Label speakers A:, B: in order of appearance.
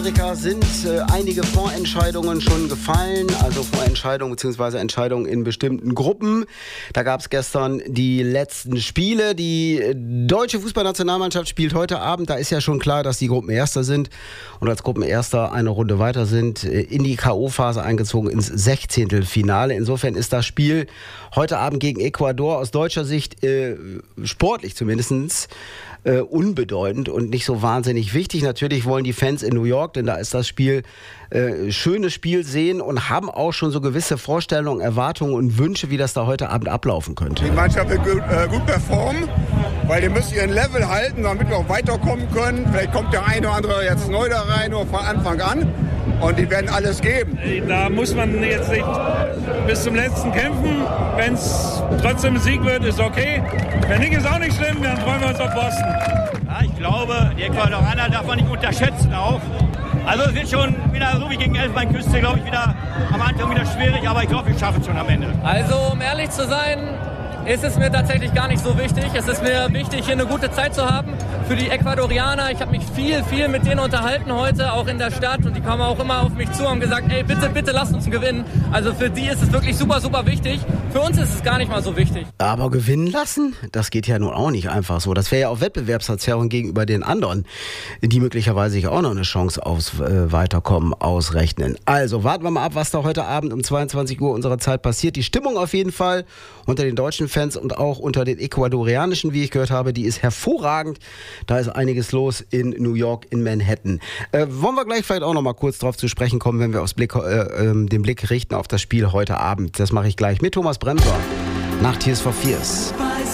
A: Südamerika sind einige Vorentscheidungen schon gefallen, also Vorentscheidungen bzw. Entscheidungen in bestimmten Gruppen. Da gab es gestern die letzten Spiele. Die deutsche Fußballnationalmannschaft spielt heute Abend. Da ist ja schon klar, dass die Gruppenerster sind und als Gruppenerster eine Runde weiter sind, in die K.O.-Phase eingezogen ins 16. Insofern ist das Spiel heute Abend gegen Ecuador aus deutscher Sicht sportlich zumindest unbedeutend und nicht so wahnsinnig wichtig. Natürlich wollen die Fans in New York, denn da ist das Spiel schönes Spiel sehen und haben auch schon so gewisse Vorstellungen, Erwartungen und Wünsche, wie das da heute Abend ablaufen könnte.
B: Die Mannschaft wird gut performen, weil die müssen ihren Level halten, damit wir auch weiterkommen können. Vielleicht kommt der eine oder andere jetzt neu da rein, nur von Anfang an. Und die werden alles geben.
C: Da muss man jetzt nicht bis zum letzten kämpfen. Wenn es trotzdem ein Sieg wird, ist okay. Wenn nicht, ist auch nicht schlimm, dann freuen wir uns auf Boston.
D: Ja, ich glaube, die Ecuadorianer darf man nicht unterschätzen auch. Also es wird schon wieder so wie gegen Elfenbeinküste, glaube ich, wieder am Anfang wieder schwierig, aber ich glaube, wir schaffen es schon am Ende.
E: Also um ehrlich zu sein, ist es mir tatsächlich gar nicht so wichtig. Es ist mir wichtig, hier eine gute Zeit zu haben für die Ecuadorianer. Ich habe mich viel mit denen unterhalten heute, auch in der Stadt. Und die kamen auch immer auf mich zu und haben gesagt, ey, bitte lasst uns gewinnen. Also für die ist es wirklich super wichtig. Für uns ist es gar nicht mal so wichtig.
A: Aber gewinnen lassen, das geht ja nun auch nicht einfach so. Das wäre ja auch Wettbewerbsverzerrung gegenüber den anderen, die möglicherweise sich auch noch eine Chance aufs Weiterkommen ausrechnen. Also warten wir mal ab, was da heute Abend um 22 Uhr unserer Zeit passiert. Die Stimmung auf jeden Fall unter den deutschen Fans und auch unter den ecuadorianischen, wie ich gehört habe, die ist hervorragend. Da ist einiges los in New York, in Manhattan. Wollen wir gleich vielleicht auch noch mal kurz drauf zu sprechen kommen, wenn wir den Blick richten auf das Spiel heute Abend. Das mache ich gleich mit Thomas Bremser nach Tears for Fears.